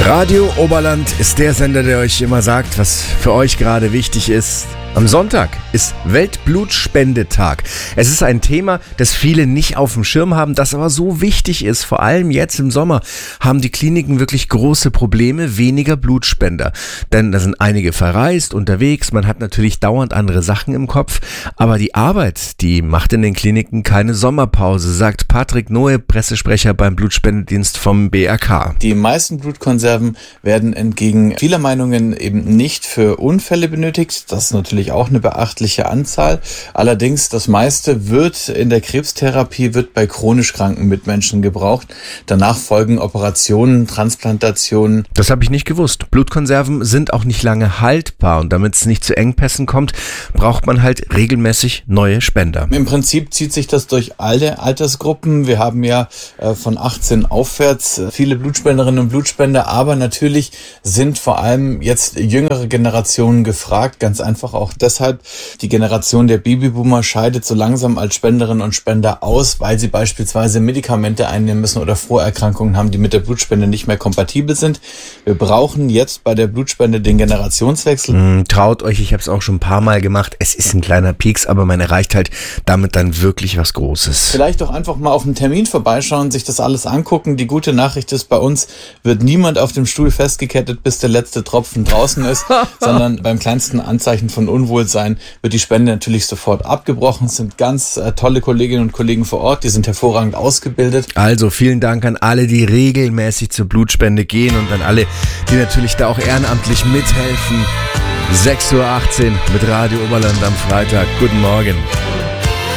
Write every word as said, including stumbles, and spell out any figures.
Radio Oberland ist der Sender, der euch immer sagt, was für euch gerade wichtig ist. Am Sonntag ist Weltblutspendetag. Es ist ein Thema, das viele nicht auf dem Schirm haben, das aber so wichtig ist. Vor allem jetzt im Sommer haben die Kliniken wirklich große Probleme, weniger Blutspender. Denn da sind einige verreist, unterwegs, man hat natürlich dauernd andere Sachen im Kopf. Aber die Arbeit, die macht in den Kliniken keine Sommerpause, sagt Patrick Noe, Pressesprecher beim Blutspendedienst vom B R K. Die meisten Blutkonserven werden entgegen vieler Meinungen eben nicht für Unfälle benötigt. Das ist natürlich auch eine beachtliche Anzahl. Allerdings das meiste wird in der Krebstherapie, wird bei chronisch kranken Mitmenschen gebraucht. Danach folgen Operationen, Transplantationen. Das habe ich nicht gewusst. Blutkonserven sind auch nicht lange haltbar und damit es nicht zu Engpässen kommt, braucht man halt regelmäßig neue Spender. Im Prinzip zieht sich das durch alle Altersgruppen. Wir haben ja äh, von achtzehn aufwärts äh, viele Blutspenderinnen und Blutspender, aber natürlich sind vor allem jetzt jüngere Generationen gefragt, ganz einfach auch deshalb. Die Generation der Babyboomer scheidet so langsam als Spenderinnen und Spender aus, weil sie beispielsweise Medikamente einnehmen müssen oder Vorerkrankungen haben, die mit der Blutspende nicht mehr kompatibel sind. Wir brauchen jetzt bei der Blutspende den Generationswechsel. Mm, traut euch, ich habe es auch schon ein paar Mal gemacht. Es ist ein kleiner Pieks, aber man erreicht halt damit dann wirklich was Großes. Vielleicht doch einfach mal auf einen Termin vorbeischauen, sich das alles angucken. Die gute Nachricht ist, bei uns wird niemand auf dem Stuhl festgekettet, bis der letzte Tropfen draußen ist, sondern beim kleinsten Anzeichen von Unwohlsein wird die Spende natürlich sofort abgebrochen. Es sind ganz äh, tolle Kolleginnen und Kollegen vor Ort, die sind hervorragend ausgebildet. Also vielen Dank an alle, die regelmäßig zur Blutspende gehen und an alle, die natürlich da auch ehrenamtlich mithelfen. sechs Uhr achtzehn mit Radio Oberland am Freitag. Guten Morgen.